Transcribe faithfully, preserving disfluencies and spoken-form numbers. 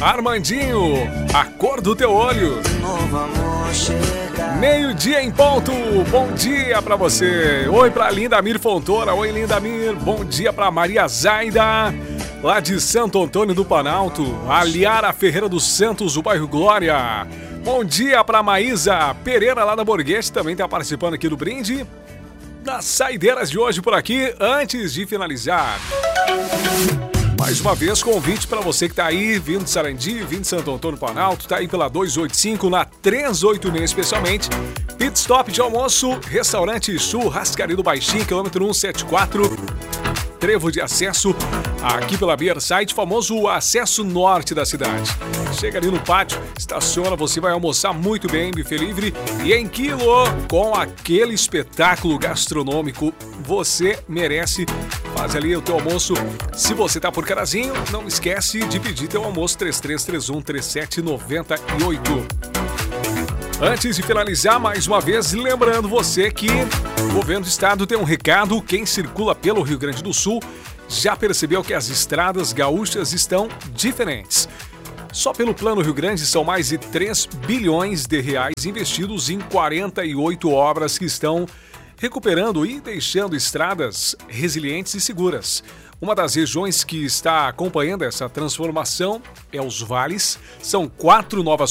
Armandinho, a cor do teu olho. Meio-dia em ponto, bom dia pra você. Oi pra Lindamir Fontoura, oi Lindamir. Bom dia pra Maria Zaida, lá de Santo Antônio do Planalto. A Liara Ferreira dos Santos, do bairro Glória. Bom dia pra Maísa Pereira, lá da Borghetti, também tá participando aqui do brinde. Das saideiras de hoje por aqui, antes de finalizar. Mais uma vez, convite para você que tá aí, vindo de Sarandi, vindo de Santo Antônio do Planalto, tá aí pela duzentos e oitenta e cinco, na trezentos e oitenta e seis especialmente. Pit stop de almoço, restaurante Churrascaria do Baixinho, quilômetro cento e setenta e quatro. Trevo de acesso aqui pela Beerside, famoso acesso norte da cidade. Chega ali no pátio, estaciona, você vai almoçar muito bem, buffet livre e em quilo, com aquele espetáculo gastronômico. Você merece. Faz ali o teu almoço. Se você tá por Carazinho, não esquece de pedir teu almoço três três três um, três sete nove oito. Antes de finalizar, mais uma vez, lembrando você que o governo do estado tem um recado. Quem circula pelo Rio Grande do Sul já percebeu que as estradas gaúchas estão diferentes. Só pelo Plano Rio Grande são mais de três bilhões de reais investidos em quarenta e oito obras que estão recuperando e deixando estradas resilientes e seguras. Uma das regiões que está acompanhando essa transformação é os vales. São quatro novas